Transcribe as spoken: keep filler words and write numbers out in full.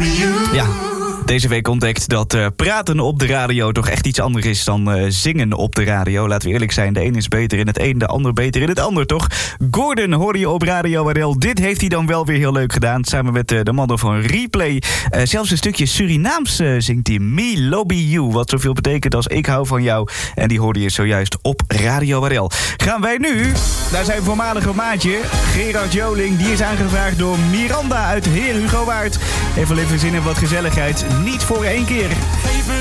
love you. Ja. Deze week ontdekt dat uh, praten op de radio toch echt iets anders is dan uh, zingen op de radio. Laten we eerlijk zijn, de een is beter in het een, de ander beter in het ander, toch? Gordon hoorde je op Radio W R L. Dit heeft hij dan wel weer heel leuk gedaan. Samen met uh, de mannen van Replay. Uh, zelfs een stukje Surinaams uh, zingt hij. Me lobby you. Wat zoveel betekent als ik hou van jou. En die hoorde je zojuist op Radio W R L. Gaan wij nu naar zijn voormalige maatje, Gerard Joling. Die is aangevraagd door Miranda uit Heer Hugo Waard. Even even zin in wat gezelligheid. Niet voor één keer. Geef me